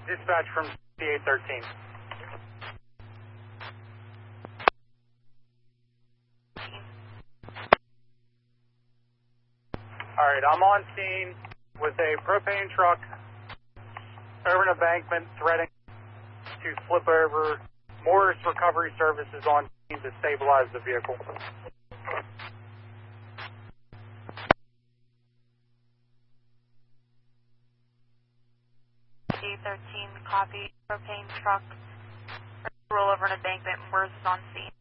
Dispatch from CA-13. Alright, I'm on scene with a propane truck over an embankment threatening to flip over. Morris Recovery Services on scene to stabilize the vehicle. CA-13, copy. Propane truck roll over an embankment. Morris is on scene.